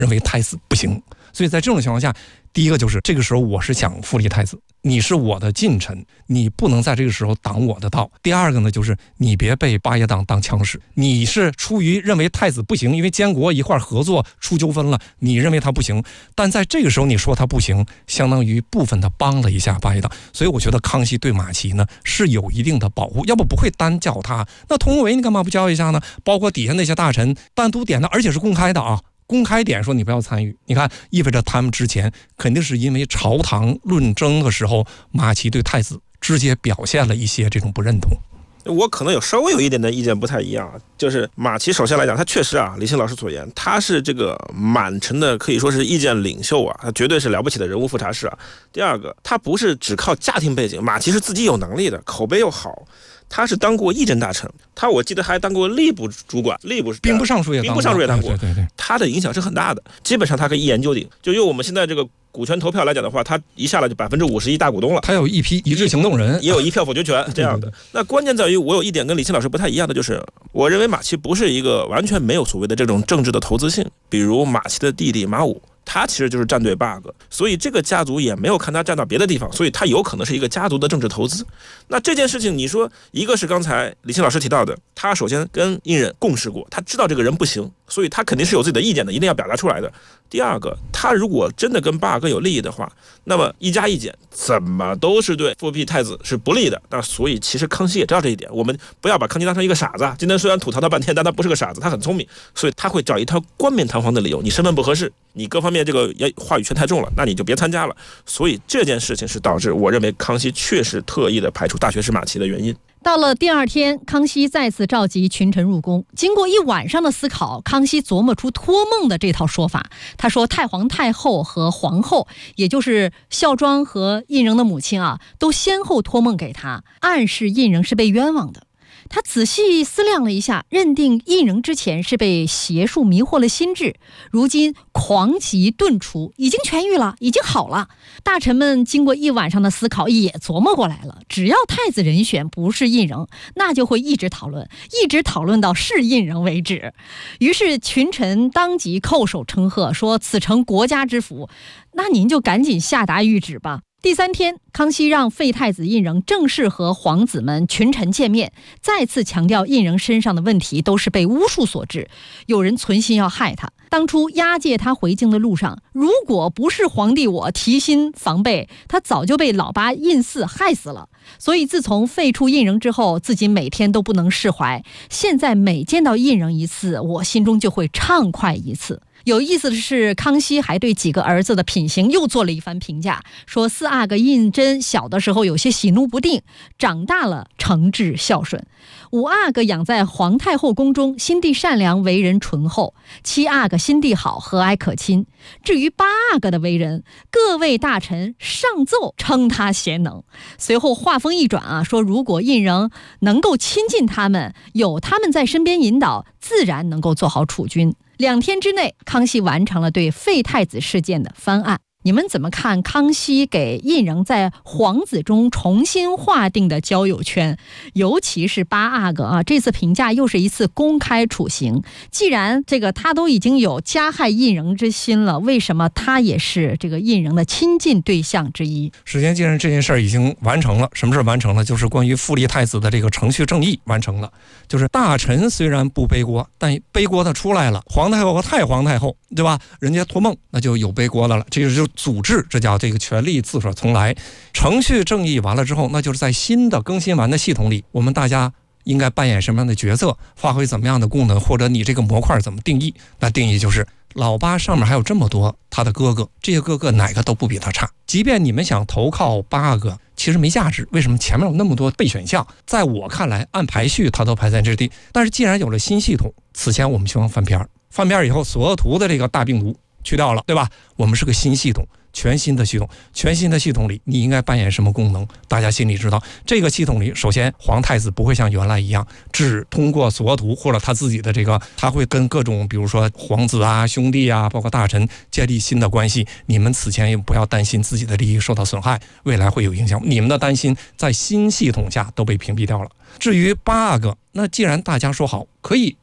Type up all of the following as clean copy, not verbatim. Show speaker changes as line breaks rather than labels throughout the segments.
认为太子不行。所以在这种情况下，第一个就是这个时候我是想复立太子，你是我的近臣，你不能在这个时候挡我的道。第二个呢，就是你别被八爷党当枪使，你是出于认为太子不行，因为监国一块合作出纠纷了，你认为他不行，但在这个时候你说他不行，相当于部分的帮了一下八爷党。所以我觉得康熙对马齐呢是有一定的保护，要不会单叫他。那佟维你干嘛不叫一下呢？包括底下那些大臣单独点的，而且是公开的啊，公开点说你不要参与。你看，意味着他们之前肯定是因为朝堂论争的时候，马齐对太子直接表现了一些这种不认同。
我可能稍微有一点的意见不太一样，就是马齐首先来讲，他确实啊，李欣老师所言，他是这个满城的可以说是意见领袖啊，他绝对是了不起的人物复查师啊。第二个，他不是只靠家庭背景，马齐是自己有能力的，口碑又好。他是当过议政大臣，我记得还当过吏部主管，吏部
兵部尚书也当过，对，
他的影响是很大的，基本上他可以一言九鼎。就用我们现在这个股权投票来讲的话，他一下来就51%大股东了，
他有一批一致行动人，
也有一票否决权这样的。那关键在于，我有一点跟李欣老师不太一样的，就是我认为马齐不是一个完全没有所谓的这种政治的投资性，比如马齐的弟弟马武。他其实就是站队 bug， 所以这个家族也没有看他站到别的地方，所以他有可能是一个家族的政治投资。那这件事情，你说一个是刚才李欣老师提到的，他首先跟胤禛共事过，他知道这个人不行，所以他肯定是有自己的意见的，一定要表达出来的。第二个，他如果真的跟巴尔根有利益的话，那么一加一减怎么都是对复辟太子是不利的。那所以其实康熙也知道这一点，我们不要把康熙当成一个傻子。今天虽然吐槽他半天，但他不是个傻子，他很聪明，所以他会找一套冠冕堂皇的理由，你身份不合适，你各方面这个话语权太重了，那你就别参加了。所以这件事情是导致我认为康熙确实特意的排除大学士马齐的原因。
到了第二天，康熙再次召集群臣入宫。经过一晚上的思考，康熙琢磨出托梦的这套说法。他说，太皇太后和皇后，也就是孝庄和胤禛的母亲啊，都先后托梦给他，暗示胤禛是被冤枉的。他仔细思量了一下，认定胤禛之前是被邪术迷惑了心智，如今狂疾顿除，已经痊愈了，已经好了。大臣们经过一晚上的思考，也琢磨过来了，只要太子人选不是胤禛，那就会一直讨论到是胤禛为止。于是群臣当即叩首称贺，说此诚国家之福，那您就赶紧下达谕旨吧。第三天，康熙让废太子胤禛正式和皇子们群臣见面，再次强调胤禛身上的问题都是被巫术所致，有人存心要害他。当初押解他回京的路上，如果不是皇帝我提心防备，他早就被老八胤祀害死了。所以自从废除胤禛之后，自己每天都不能释怀，现在每见到胤禛一次，我心中就会畅快一次。有意思的是，康熙还对几个儿子的品行又做了一番评价，说四阿哥胤禛小的时候有些喜怒不定，长大了诚挚孝顺；五阿哥养在皇太后宫中，心地善良，为人醇厚；七阿哥心地好，和蔼可亲。至于八阿哥的为人，各位大臣上奏称他贤能。随后话锋一转啊，说如果胤禛能够亲近他们，有他们在身边引导，自然能够做好储君。2天之内，康熙完成了对废太子事件的翻案。你们怎么看康熙给胤禛在皇子中重新划定的交友圈？尤其是八阿哥啊，这次评价又是一次公开处刑。既然这个他都已经有加害胤禛之心了，为什么他也是这个胤禛的亲近对象之一？
时间既然这件事儿已经完成了，什么事完成了？就是关于复立太子的这个程序正义完成了。就是大臣虽然不背锅，但背锅的出来了，皇太后和太皇太后，对吧？人家托梦，那就有背锅的了。这个就组织，这叫这个权力自个从来。程序正义完了之后，那就是在新的更新完的系统里，我们大家应该扮演什么样的角色，发挥怎么样的功能，或者你这个模块怎么定义？那定义就是老八上面还有这么多他的哥哥，这些哥哥哪个都不比他差。即便你们想投靠八个，其实没价值。为什么？前面有那么多备选项，在我看来按排序他都排在这地。但是既然有了新系统，此前我们希望翻篇以后，索额图的这个大病毒去掉了，对吧？我们是个新系统，全新的系统，全新的系统里你应该扮演什么功能，大家心里知道。这个系统里，首先皇太子不会像原来一样只通过索额图或者他自己的这个，他会跟各种比如说皇子啊、兄弟啊，包括大臣建立新的关系。你们此前也不要担心自己的利益受到损害，未来会有影响，你们的担心在新系统下都被屏蔽掉了。至于8个，那既然大家说好可以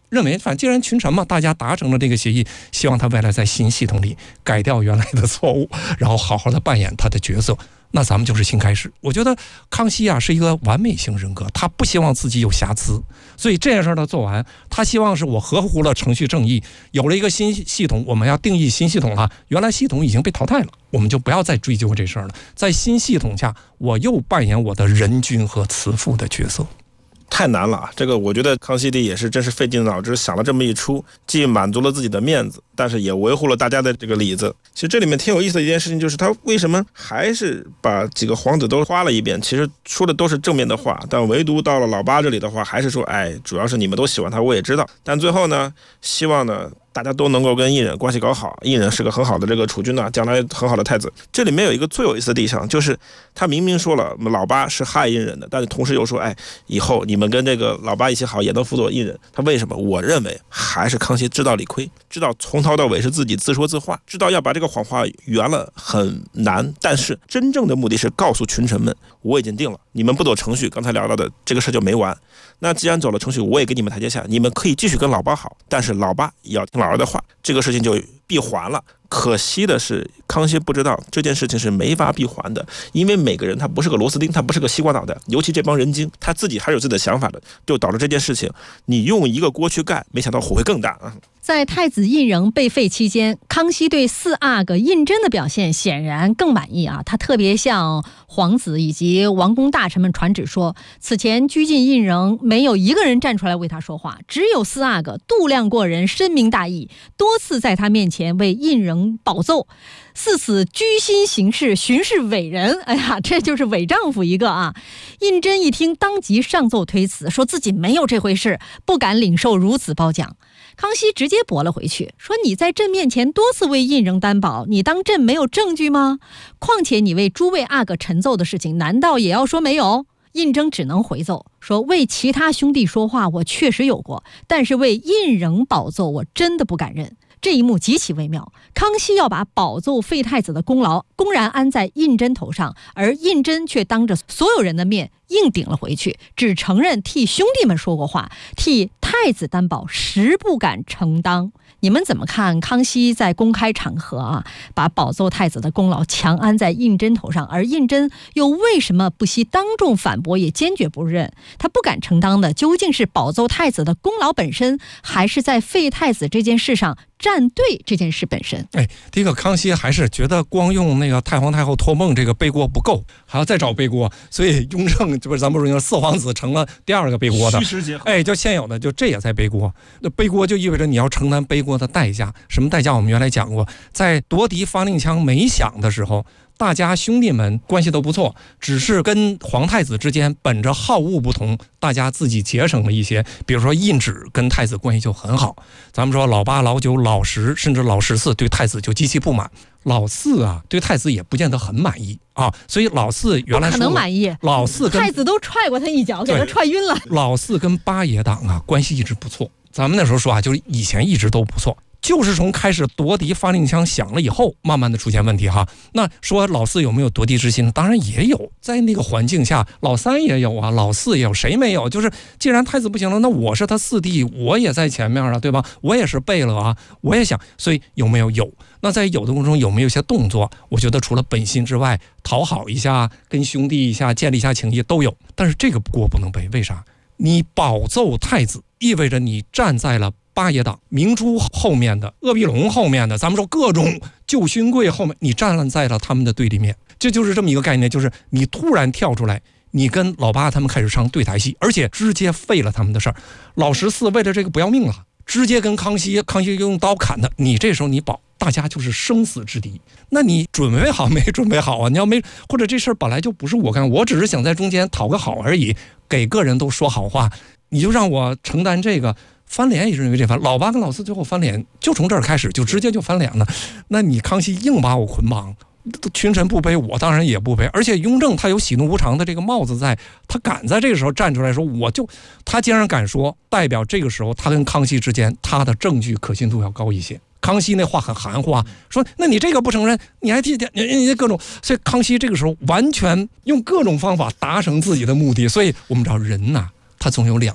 认为反正既然群臣嘛，大家达成了这个协议，希望他未来在新系统里改掉原来的错误，然后好好的扮演他的角色。那咱们就是新开始。我觉得康熙啊是一个完美型人格，他不希望自己有瑕疵，所以这件事他做完，他希望是我合乎了程序正义，有了一个新系统，我们要定义新系统了，原来系统已经被淘汰了，我们就不要再追究这事儿了。在新系统下，我又扮演我的仁君和慈父的角色。
太难了啊！这个我觉得康熙帝也是真是费尽脑汁想了这么一出，既满足了自己的面子，但是也维护了大家的这个里子。其实这里面挺有意思的一件事情，就是他为什么还是把几个皇子都夸了一遍，其实说的都是正面的话，但唯独到了老八这里的话，还是说，主要是你们都喜欢他，我也知道，但最后呢，希望呢大家都能够跟胤禛关系搞好，胤禛是个很好的这个储君将来很好的太子。这里面有一个最有意思的地方，就是他明明说了老八是害胤禛的，但是同时又说，以后你们跟这个老八一起好，也能辅佐胤禛。他为什么？我认为还是康熙知道理亏，知道从头到尾是自己自说自话，知道要把这个谎话圆了很难，但是真正的目的是告诉群臣们，我已经定了，你们不走程序，刚才聊到的这个事就没完。那既然走了程序，我也给你们台阶下，你们可以继续跟老八好，但是老八也要听老儿的话，这个事情就闭环了。可惜的是，康熙不知道这件事情是没法闭环的，因为每个人他不是个螺丝钉，他不是个西瓜脑袋，尤其这帮人精，他自己还是有自己的想法的，就导致这件事情你用一个锅去盖，没想到火会更大啊。
在太子胤禛被废期间，康熙对四阿哥胤禛的表现显然更满意啊！他特别向皇子以及王公大臣们传旨说，此前拘禁胤禛没有一个人站出来为他说话，只有四阿哥度量过人，深明大义，多次在他面前为胤禛保奏，似此居心行事，巡视伟人。哎呀，这就是伪丈夫一个啊！胤禛一听，当即上奏推辞，说自己没有这回事，不敢领受如此褒奖。康熙直接驳了回去，说你在朕面前多次为胤禛担保，你当朕没有证据吗？况且你为诸位阿哥陈奏的事情，难道也要说没有？胤禛只能回奏说，为其他兄弟说话我确实有过，但是为胤禛保奏我真的不敢认。这一幕极其微妙，康熙要把保奏废太子的功劳公然安在胤禛头上，而胤禛却当着所有人的面硬顶了回去，只承认替兄弟们说过话，替太子担保实不敢承当。你们怎么看康熙在公开场合把保奏太子的功劳强安在胤禛头上，而胤禛又为什么不惜当众反驳，也坚决不认？他不敢承当的究竟是保奏太子的功劳本身，还是在废太子这件事上站队这件事本身？
第一个，康熙还是觉得光用那个太皇太后托梦这个背锅不够，还要再找背锅，所以雍正这不是咱们说四皇子成了第二个背锅的，就现有的就这也在背锅。那背锅就意味着你要承担背锅的代价。什么代价？我们原来讲过，在夺嫡发令枪没响的时候，大家兄弟们关系都不错，只是跟皇太子之间本着好恶不同，大家自己节省了一些。比如说胤祉跟太子关系就很好，咱们说老八、老九、老十，甚至老14对太子就极其不满，老4对太子也不见得很满意啊。所以老4原来
可能满意，
老4跟
太子都踹过他一脚，给他踹晕了。
老4跟八爷党关系一直不错，咱们那时候说就是以前一直都不错。就是从开始夺嫡发令枪响了以后，慢慢的出现问题哈。那说老4有没有夺嫡之心？当然也有，在那个环境下，老3也有啊，老4也有，谁没有？就是既然太子不行了，那我是他4弟，我也在前面啊，对吧？我也是背了啊，我也想，所以有没有？有。那在有的过程中有没有一些动作？我觉得除了本心之外，讨好一下，跟兄弟一下，建立一下情谊都有。但是这个锅不能背，为啥？你保奏太子，意味着你站在了八爷党、明珠后面的、鄂必龙后面的，咱们说各种旧勋贵后面，你站在了他们的对立面，这就是这么一个概念，就是你突然跳出来，你跟老八他们开始唱对台戏，而且直接废了他们的事儿。老14为了这个不要命了，直接跟康熙用刀砍他，你这时候你保，大家就是生死之敌。那你准备好没准备好啊？你要没，或者这事儿本来就不是我干，我只是想在中间讨个好而已，给个人都说好话，你就让我承担这个。翻脸也是因为这翻，老八跟老4最后翻脸就从这儿开始，就直接就翻脸了。那你康熙硬把我捆绑，群臣不背，我当然也不背。而且雍正他有喜怒无常的这个帽子在，他敢在这个时候站出来说，他既然敢说，代表这个时候他跟康熙之间他的证据可信度要高一些。康熙那话很含糊啊，说那你这个不承认，你还替你各种，所以康熙这个时候完全用各种方法达成自己的目的。所以我们知道人他总有两面，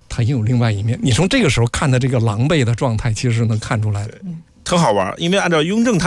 他也有另外一面。你从这个时候看的这个狼狈的状态，其实是能看出来的。
很好玩，因为按照雍正他